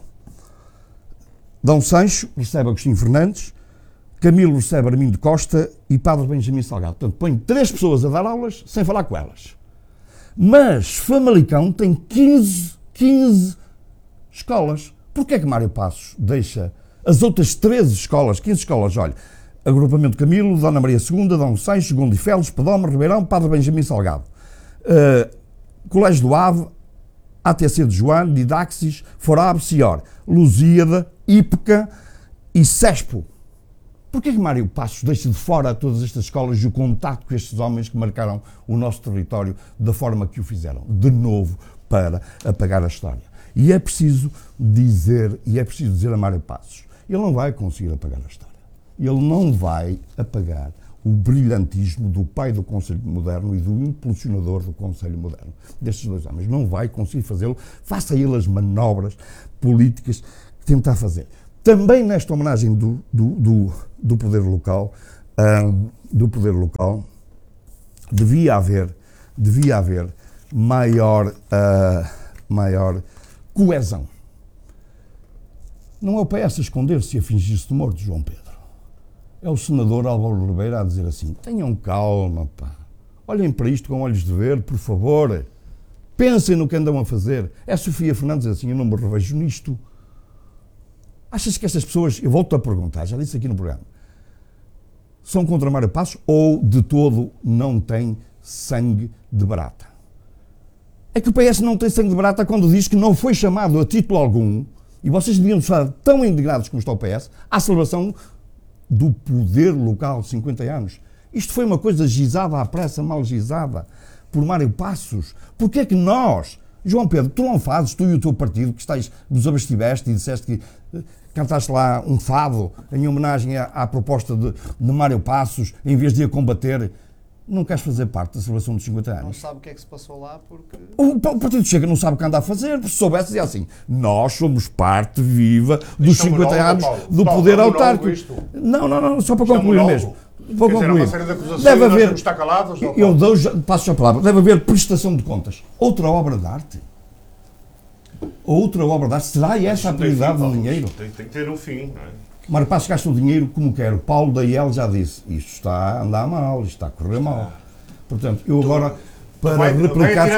Dom Sancho recebe Agostinho Fernandes, Camilo recebe Armindo Costa e Padre Benjamin Salgado. Portanto, põe 3 pessoas a dar aulas sem falar com elas. Mas Famalicão tem 15 escolas. Porquê é que Mário Passos deixa as outras 13 escolas, 15 escolas, olha, Agrupamento Camilo, Dona Maria II, Dom Sancho, Segundo e Felos, Pedome, Ribeirão, Padre Benjamin Salgado, Colégio do Ave, ATC de João, Didaxis, Forab, Cior, Lusíada, Ípeca e Cespo. Porquê que Mário Passos deixa de fora todas estas escolas e o contacto com estes homens que marcaram o nosso território da forma que o fizeram? De novo, para apagar a história. E é preciso dizer a Mário Passos, ele não vai conseguir apagar a história. Ele não vai apagar o brilhantismo do pai do Conselho Moderno e do impulsionador do Conselho Moderno. Destes 2 homens. Não vai conseguir fazê-lo. Faça ele as manobras políticas que tentar fazer. Também nesta homenagem do poder local, devia haver maior coesão. Não é o PS a esconder-se e a fingir-se de morto, João Pedro. É o senador Álvaro Ribeiro a dizer assim: tenham calma, pá. Olhem para isto com olhos de ver, por favor. Pensem no que andam a fazer. É a Sofia Fernandes assim: eu não me revejo nisto. Achas que estas pessoas, eu volto a perguntar, já disse aqui no programa, são contra Mário Passos ou de todo não têm sangue de barata? É que o PS não tem sangue de barata quando diz que não foi chamado a título algum, e vocês deviam estar tão indignados como está o PS, à celebração do poder local de 50 anos. Isto foi uma coisa gizada à pressa, mal gizada, por Mário Passos. Porquê é que nós, João Pedro, tu não fazes, tu e o teu partido, que vos abastiveste e disseste que cantaste lá um fado em homenagem à proposta de Mário Passos, em vez de a combater, não queres fazer parte da celebração dos 50 anos? Não sabe o que é que se passou lá porque... O Partido Chega não sabe o que anda a fazer, se soubesse dizia assim: nós somos parte viva dos 50 anos do poder autárquico. Não, só para concluir mesmo. Para concluir. Deve haver, passo a palavra, deve haver prestação de contas. Outra obra de arte? Será essa a prioridade do dinheiro? Tem que ter um fim, não é? Mário Passos gasta o dinheiro como quer. O Paulo Daiel já disse: isto está a andar mal, isto está a correr mal. Portanto, eu agora, para replicar,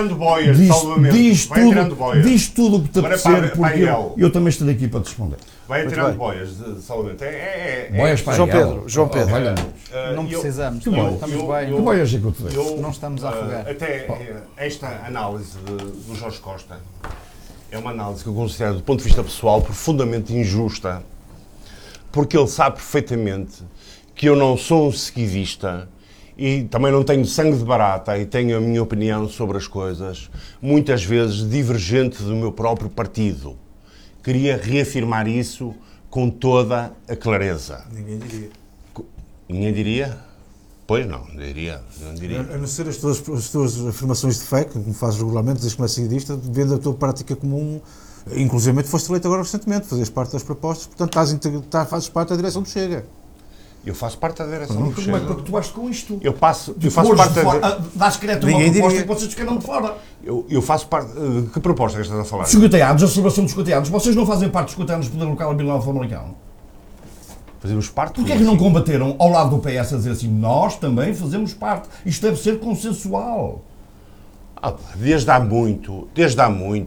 diz tudo o que te apetecer, porque eu também estarei aqui para te responder. Vai tirando boias de salvamento. Boias para João Pedro. Não precisamos, estamos bem. Que boias é que eu te dei? Não estamos a afogar. Até esta análise do Jorge Costa é uma análise que eu considero, do ponto de vista pessoal, profundamente injusta, porque ele sabe perfeitamente que eu não sou um seguidista e também não tenho sangue de barata e tenho a minha opinião sobre as coisas, muitas vezes divergente do meu próprio partido. Queria reafirmar isso com toda a clareza. Ninguém diria. Ninguém diria? Pois não diria. A não ser as tuas afirmações de fé, como fazes regularmente, dizes que não é seguidista, vendo a tua prática comum. Inclusive foste eleito agora recentemente, fazes parte das propostas, portanto fazes parte da direção do Chega. Eu faço parte da direção do Chega. Como é que tu vais com isto? Eu faço parte da... Dás crédito a uma proposta que vocês queiram de fora. Eu faço parte... Que proposta é que estás a falar? 50 anos, a celebração dos 50 anos. Vocês não fazem parte dos 50 anos do poder local habilidade famalicão? Fazemos parte... Porquê é que não combateram ao lado do PS a dizer assim: nós também fazemos parte? Isto deve ser consensual. Desde há muito, desde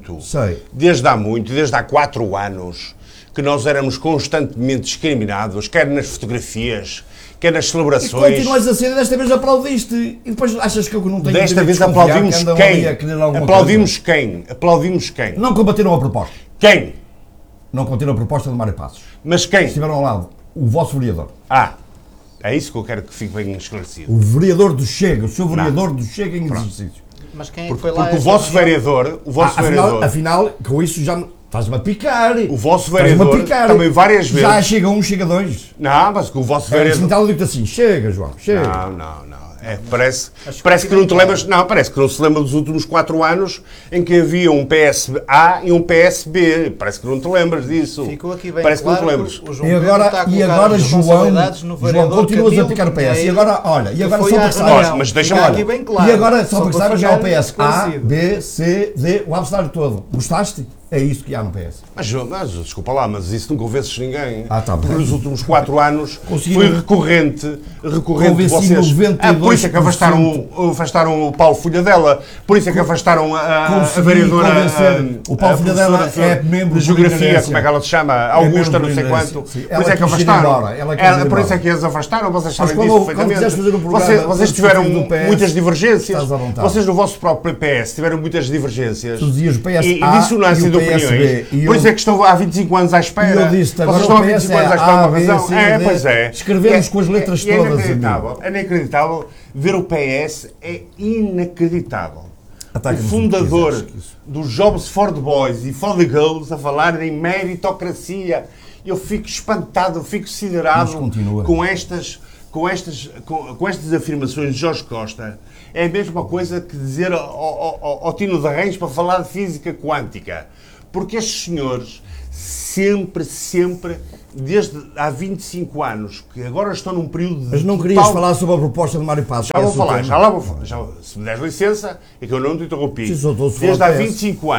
há 4 anos, que nós éramos constantemente discriminados, quer nas fotografias, quer nas celebrações. E continuas a ser, desta vez aplaudiste. E depois achas que eu não tenho desta vez aplaudimos quem? Aplaudimos quem? Não combateram a proposta. Quem? Não combateram a proposta de Mário Passos. Mas quem? Estiveram ao lado. O vosso vereador. É isso que eu quero que fique bem esclarecido. O vereador do Chega, o seu vereador do Chega em exercício. Mas quem é que foi lá? Porque o vosso vereador... Afinal, com isso já... Estás-me a picar. O vosso vereador também várias vezes... Já chega um, chega dois. Não, mas que o vosso vereador... Então eu digo assim: chega, João, chega. Não. Parece que não te lembras... Não, parece que não se lembra dos últimos 4 anos em que havia um PSA e um PSB. Parece que não te lembras disso. Ficou aqui bem parece claro que não te lembras. E agora João, continuas a picar o PS. E agora, olha, só para que saibas... Mas deixa-me aqui bem claro. E agora, só para que saibas, já o PS A, B, C, D, o abecedário todo. Gostaste? É isso que há no PS. Mas desculpa lá, mas isso não convences ninguém. Tá bem. Nos últimos 4 anos foi recorrente vocês. Por isso é que afastaram o Paulo Folhadela, por isso é que afastaram a vereadora o Paulo Folhadela é membro de Geografia, como é que ela se chama? Augusta, não sei quanto. Por isso é que afastaram. Por isso é que eles afastaram, vocês sabem disso perfeitamente. Vocês tiveram muitas divergências. Vocês no vosso próprio PS tiveram muitas divergências. E dissonância de opiniões. Por isso é que estão há 25 anos à espera. E eu disse, agora estão há 25 anos à espera de uma razão. Pois é. Escrevemos com as letras todas. É inacreditável ver o PS, é inacreditável. O fundador dos Jobs for the Boys e for the Girls a falar em meritocracia. Eu fico espantado, eu fico siderado com estas com estas afirmações de Jorge Costa é a mesma coisa que dizer ao Tino de Reis para falar de física quântica. Porque estes senhores sempre, desde há 25 anos, que agora estão num período de... Mas não querias falar sobre a proposta de Mário Passos? Já vou falar, já lá vou falar. Se me deres licença, é que eu não te interrompi. Desde há 25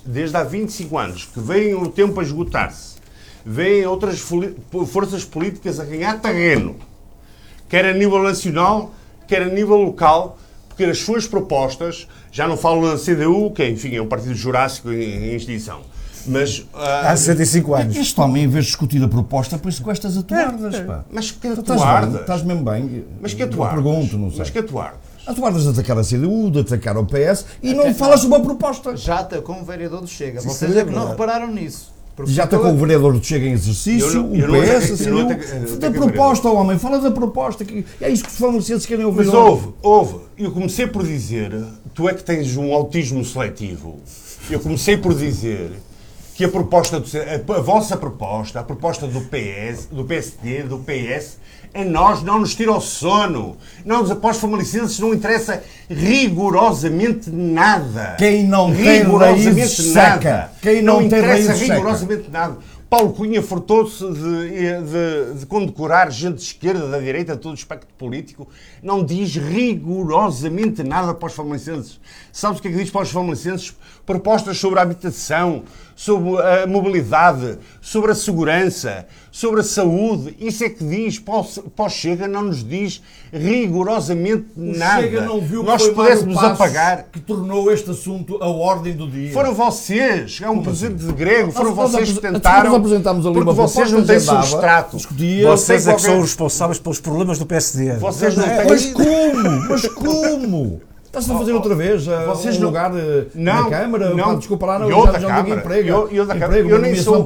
anos que vem o tempo a esgotar-se, vêm outras forças políticas a ganhar terreno, quer a nível nacional, quer a nível local, porque as suas propostas, já não falo na CDU, que enfim é um partido jurássico em extinção, mas... Há 65 anos. Este homem, em vez de discutir a proposta, põe-se com estas atuardas, pá. Mas que atuardas? Estás mesmo bem? Mas que atuardas? Eu pergunto, não sei. Mas que atuardas? Atuardas de atacar a CDU, de atacar o PS e não falas sobre a proposta. Já atacou um vereador do Chega. Vocês é que não repararam nisso. Já atacou o vereador do Chega em exercício, o PS, a CDU. Da proposta, homem, fala da proposta. É isso que os famosos querem ouvir. Mas houve. Eu comecei por dizer, tu é que tens um autismo seletivo. Eu comecei por dizer que a vossa proposta, a proposta do PS, do PSD, do PS, a nós não nos tira o sono. Não, após formalicenses não interessa rigorosamente nada. Quem não tem raiz seca. Quem não tem raiz seca. Rigorosamente nada. Paulo Cunha fartou-se de condecorar gente de esquerda, da direita, de todo o espectro político. Não diz rigorosamente nada para os famalicenses. Sabes o que é que diz para os famalicenses? Propostas sobre a habitação, sobre a mobilidade, sobre a segurança, sobre a saúde. Isso é que diz. Para o Chega não nos diz rigorosamente nada. O Chega não viu nós que pudéssemos apagar. Que tornou este assunto a ordem do dia. Foram vocês. É um presidente de grego. Foram Nós vocês que tentaram. Apresentámos ali porque vocês não têm substrato. Vocês é que são os responsáveis pelos problemas do PSD. Vocês não têm... Mas como? Estás a fazer outra vez vocês um lugar na Câmara? Não. Desculpa lá, não. Eu da Câmara. Eu nem sou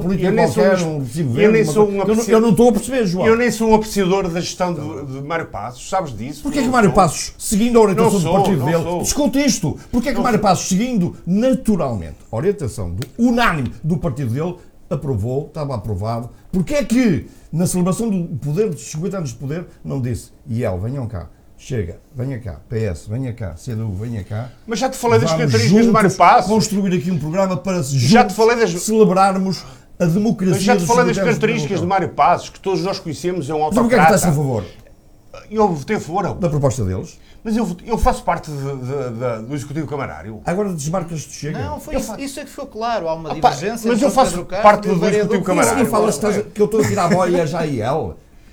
eu não estou a perceber, João. Eu nem sou um apreciador da gestão de Mário Passos. Sabes disso? Porquê é que Mário Passos, seguindo a orientação do partido dele, discute isto? Porquê é que Mário Passos, seguindo naturalmente a orientação unânime do partido dele, estava aprovado? Porquê é que, na celebração do poder, dos 50 anos de poder, não disse, venham cá. Chega, venha cá, PS, venha cá, CDU, venha cá. Mas já te falei das características de Mário Passos. Construir aqui um programa para celebrarmos a democracia. Mas já te falei das características de Mário Passos, que todos nós conhecemos, é um autocrata. Mas porquê é que estás a favor? Eu votei a favor. Da proposta deles? Mas eu faço parte do Executivo Camarário. Agora desmarcas de Chega? Não, isso é que ficou claro. Há uma divergência. Mas eu faço parte do Executivo Camarário. E falas que eu estou a tirar a boia já e ele.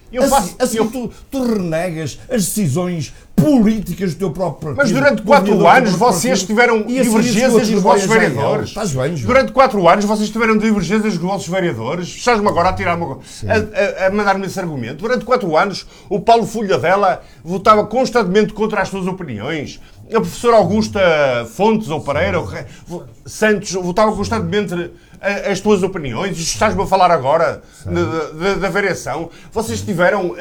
Tu renegas as decisões políticas do teu próprio partido. Mas durante 4 anos vocês tiveram divergências com os vossos vereadores. Estás bem, João? Durante 4 anos vocês tiveram divergências com os vossos vereadores. Estás-me agora a tirar a mandar-me esse argumento. Durante 4 anos o Paulo Folhadela votava constantemente contra as suas opiniões. A professora Augusta Fontes ou Pereira Santos votava constantemente as tuas opiniões. Estás-me a falar agora da variação. Vocês tiveram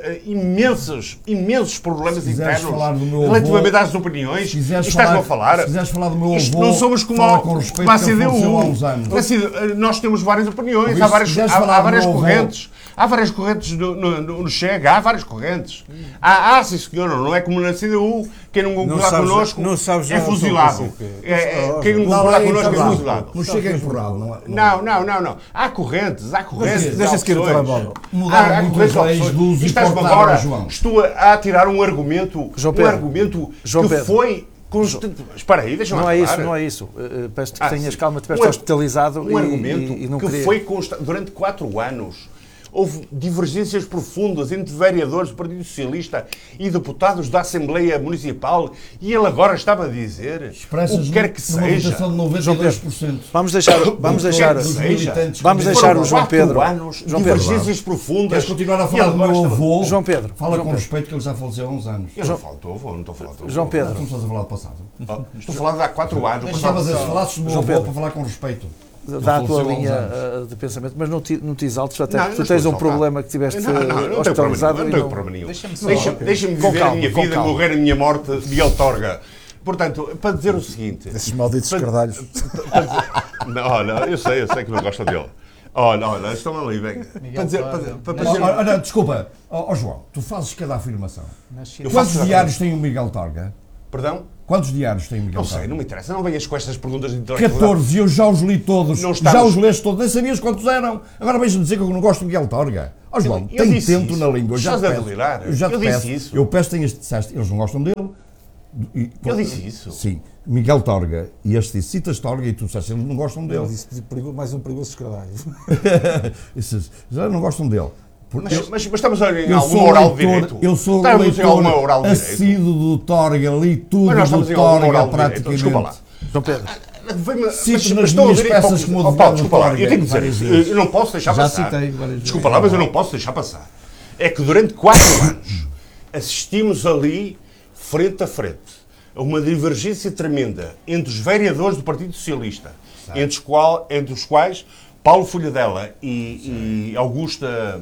imensos problemas internos relativamente às opiniões. Estás-me a falar. Se quiseres falar do meu avô, não somos como a CDU. Nós temos várias opiniões. Há várias correntes. Há várias correntes no Chega, há várias correntes. Sim senhor, não é como na CDU, quem não concordar connosco é fuzilado. Quem não concordar connosco é fuzilado. Não Chega a empurrá-lo, não é? Não. Há correntes. Deixa-se cair o telemóvel. Mudar muitas leis de uso e agora, estou a tirar um argumento que foi... Espera aí, deixa-me falar. Não é isso. Peço-te que tenhas calma, tu estiveste hospitalizado e argumento e não queria... que foi constante durante 4 anos. Houve divergências profundas entre vereadores do Partido Socialista e deputados da Assembleia Municipal e ele agora estava a dizer o que quer que seja. De 92%. Vamos deixar o João Pedro. Divergências profundas. Queres continuar a falar do meu avô? João Pedro. Fala com respeito que ele já faleceu há uns anos. Eu não falo do avô, não estou a falar do avô. João Pedro. Não estás a falar do passado. Estou a falar de há 4 anos. Falasses do meu avô para falar com respeito. Dá a tua linha de pensamento, mas não te exaltes, até porque tu tens um problema que tiveste hospitalizado. Não tenho problema nenhum. Deixa-me viver a minha vida, morrer a minha morte, Miguel Torga. Portanto, para dizer o seguinte... Esses malditos escardalhos. Não, eu sei que não gosta dele. Olha, estão ali, venga. Miguel Não, desculpa, João, tu fazes cada afirmação. Nascido. Quantos diários tem o Miguel Torga? Perdão? Quantos diários tem o Miguel Não Torga? sei, não me interessa. Não venhas com estas perguntas de intelectualidade. 14, eu já os li todos. Não estamos- Já os leste todos, nem sabias quantos eram. Agora vais-me dizer que eu não gosto do Miguel Torga. João, Eu tem disse tento isso. na língua. Eu já Estás te a peço. delirar. Eu já te Eu disse peço. isso. Eu peço, disseste, eles não gostam dele. Eu disse isso. Sim. Miguel Torga, e este disse, citas Torga e tu disseste, eles não gostam Ele dele. disse mais um perigoso escardalho. Esses, já não gostam dele. Mas estamos em Eu alguma sou oral de leitor, direito. eu sou Estamos em alguma leitor oral de direito. assíduo do Torga, li tudo Mas nós do estamos em alguma Torga oral de direito. praticamente. Desculpa lá. João Pedro. Cito nas estou a minhas ouvir peças hipócrisia. como Oh, Paulo, advogado desculpa lá, Torga eu tenho que várias dizer, vezes. eu não posso deixar Já passar. citei várias vezes. Desculpa lá, mas eu não posso deixar passar. É que durante 4 anos assistimos ali, frente a frente, a uma divergência tremenda entre os vereadores do Partido Socialista, entre os quais Paulo Folhadela e Augusta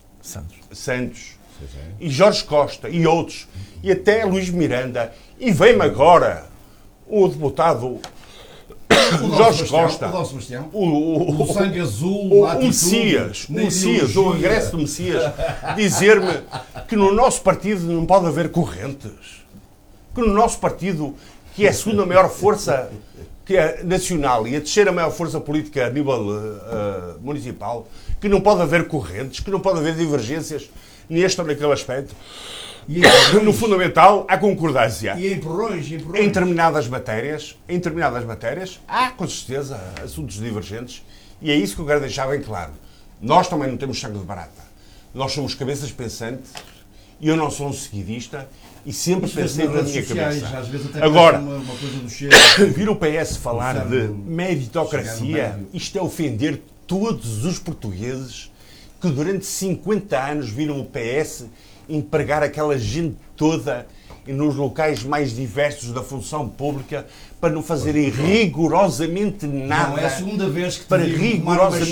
Santos e Jorge Costa e outros, e até Luís Miranda, e vem-me agora o deputado Jorge Costa, O Sebastião. o sangue azul, o Messias, o regresso do Messias, dizer-me que no nosso partido não pode haver correntes, que no nosso partido, que é a segunda maior força que é nacional e a terceira maior força política a nível municipal, que não pode haver correntes, que não pode haver divergências neste ou naquele aspecto. No fundamental, há concordância. E em porrões. Em determinadas matérias, há, com certeza, assuntos divergentes, e é isso que eu quero deixar bem claro. Nós também não temos sangue de barata. Nós somos cabeças pensantes, e eu não sou um seguidista, e sempre pensei na minha cabeça. Agora, vir o PS falar de meritocracia, isto é ofender todos os portugueses que durante 50 anos viram o PS empregar aquela gente toda nos locais mais diversos da função pública para não fazerem rigorosamente nada. Não é a segunda vez que te para digo, rigorosamente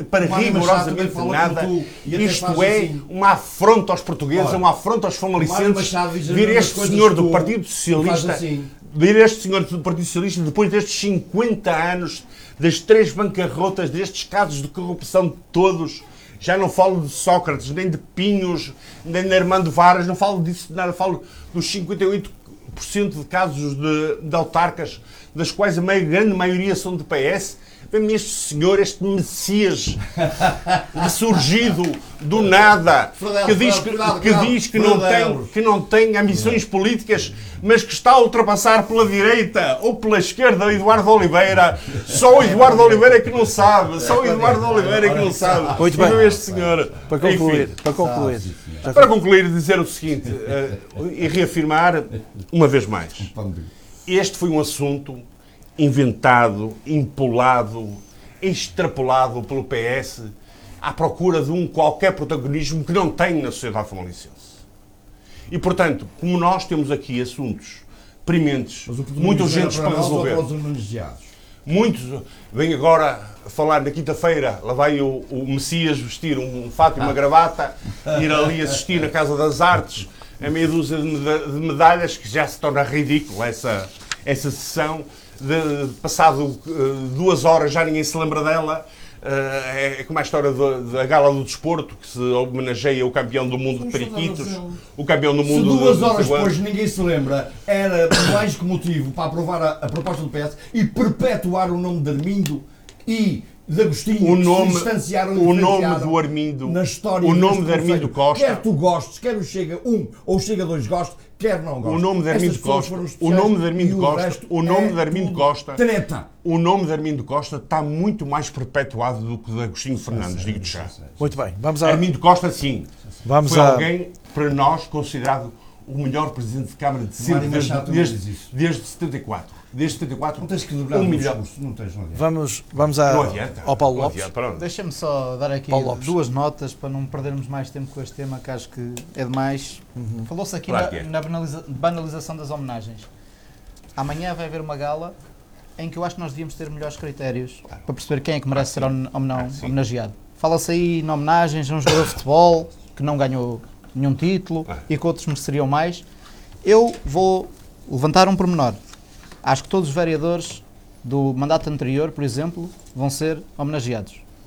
nada. Isto é uma afronta aos portugueses, uma afronta aos famalicentes. Vir este senhor do Partido Socialista, depois destes 50 anos, das 3 bancarrotas, destes casos de corrupção todos. Já não falo de Sócrates, nem de Pinhos, nem de Armando Varas, não falo disso nada, falo dos 58% de casos de autarcas, das quais a grande maioria são de PS. Vem-me este senhor, este Messias ressurgido do nada, que diz que não tem ambições políticas, mas que está a ultrapassar pela direita ou pela esquerda o Eduardo Oliveira. Só o Eduardo Oliveira é que não sabe. Muito bem. Este senhor. Para concluir, dizer o seguinte, e reafirmar uma vez mais. Este foi um assunto inventado, empolado, extrapolado pelo PS à procura de qualquer protagonismo que não tem na sociedade famalichense. E, portanto, como nós temos aqui assuntos prementes, muito urgentes para resolver, muitos vêm agora falar na quinta-feira, lá vai o Messias vestir um fato e uma gravata, ir ali assistir na Casa das Artes a meia dúzia de medalhas, que já se torna ridícula essa sessão. Passado 2 horas já ninguém se lembra dela. É como a história da Gala do Desporto, que se homenageia o campeão do mundo de periquitos, o campeão do mundo. Se 2 horas depois ninguém se lembra, era mais que motivo para aprovar a proposta do PS e perpetuar o nome de Armindo e de Agostinho, o nome do Armindo, na história, o nome de Armindo Costa. Quer tu gostes, quer o Chega 1 ou o Chega 2 goste, quer não goste. O nome de Armindo Costa, o nome de Armindo Costa está muito mais perpetuado do que o de Agostinho Fernandes, digo-te já. Muito bem, Armindo Costa, sim. Foi alguém, para nós, considerado o melhor presidente de Câmara de sempre, desde 74. Desde 74, não tens que dobrar não tens. Vamos ao Paulo Lopes. Deixa-me só dar aqui 2 notas para não perdermos mais tempo com este tema, que acho que é demais. Falou-se aqui na banalização das homenagens. Amanhã vai haver uma gala em que eu acho que nós devíamos ter melhores critérios para perceber quem é que merece ser homenageado. Fala-se aí em homenagens a um jogador de futebol que não ganhou nenhum título e que outros mereceriam mais. Eu vou levantar um pormenor. Acho que todos os vereadores do mandato anterior, por exemplo, vão ser homenageados.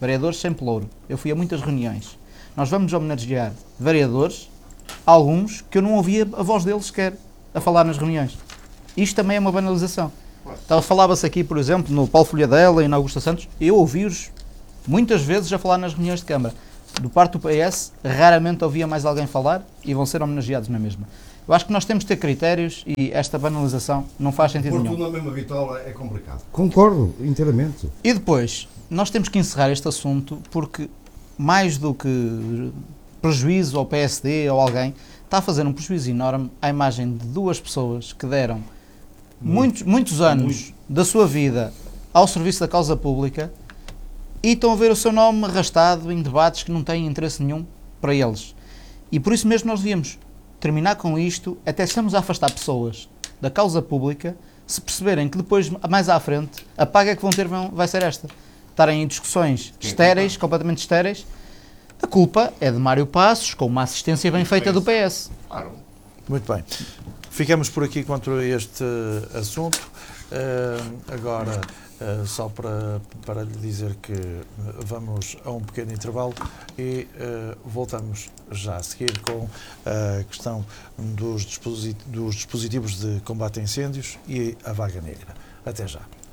vereadores sem pelouro. Eu fui a muitas reuniões. Nós vamos homenagear vereadores, alguns que eu não ouvia a voz deles sequer a falar nas reuniões. Isto também é uma banalização. Então, falava-se aqui, por exemplo, no Paulo Folhadela e na Augusta Santos, eu ouvi-os muitas vezes a falar nas reuniões de Câmara. Do parte do PS, raramente ouvia mais alguém falar e vão ser homenageados na mesma. Eu acho que nós temos de ter critérios e esta banalização não faz sentido nenhum. Pôr tudo na mesma bitola é complicado. Concordo inteiramente. E depois, nós temos que encerrar este assunto porque, mais do que prejuízo ao PSD ou alguém, está a fazer um prejuízo enorme à imagem de duas pessoas que deram muitos anos da sua vida ao serviço da causa pública e estão a ver o seu nome arrastado em debates que não têm interesse nenhum para eles. E por isso mesmo nós devíamos terminar com isto, até estamos a afastar pessoas da causa pública, se perceberem que depois, mais à frente, a paga que vão ter vai ser esta. Estarem em discussões estéreis, completamente estéreis. A culpa é de Mário Passos, com uma assistência bem feita do PS. Claro. Muito bem. Ficamos por aqui quanto a este assunto. Agora, só para lhe dizer que vamos a um pequeno intervalo e voltamos já a seguir com a questão dos dispositivos de combate a incêndios e a vaga negra. Até já.